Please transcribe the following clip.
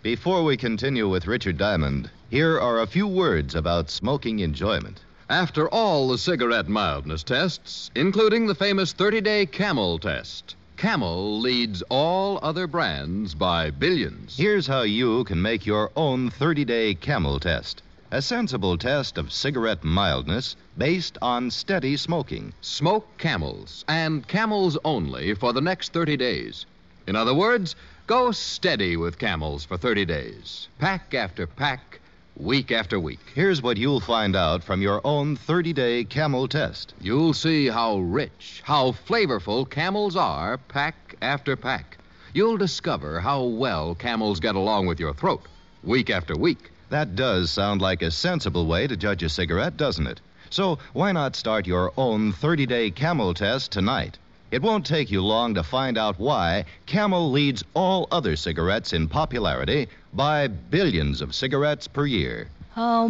Before we continue with Richard Diamond, here are a few words about smoking enjoyment. After all the cigarette mildness tests, including the famous 30-day Camel test, Camel leads all other brands by billions. Here's how you can make your own 30-day Camel test. A sensible test of cigarette mildness based on steady smoking. Smoke Camels, and Camels only, for the next 30 days. In other words, go steady with Camels for 30 days. Pack after pack, week after week. Here's what you'll find out from your own 30-day Camel test. You'll see how rich, how flavorful Camels are, pack after pack. You'll discover how well Camels get along with your throat, week after week. That does sound like a sensible way to judge a cigarette, doesn't it? So why not start your own 30-day Camel test tonight? It won't take you long to find out why Camel leads all other cigarettes in popularity by billions of cigarettes per year. Oh,